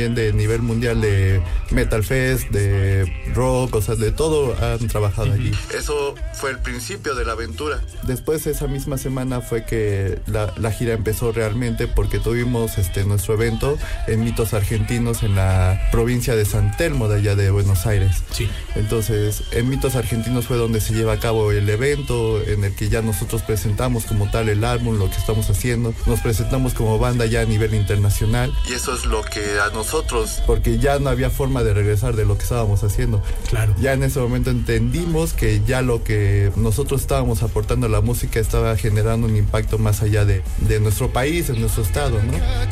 también de nivel mundial de Metal Fest, de rock, o sea, de todo han trabajado allí. Eso fue el principio de la aventura. Después esa misma semana fue que la gira empezó realmente, porque tuvimos nuestro evento en Mitos Argentinos en la provincia de San Telmo, de allá de Buenos Aires. Sí. Entonces, en Mitos Argentinos fue donde se lleva a cabo el evento, en el que ya nosotros presentamos como tal el álbum, lo que estamos haciendo. Nos presentamos como banda ya a nivel internacional. Y eso es lo que a nosotros, porque ya no había forma de regresar de lo que estábamos haciendo. Claro. Ya en ese momento entendimos que ya lo que nosotros estábamos aportando a la música estaba generando un impacto más allá de nuestro país, en nuestro estado, ¿no?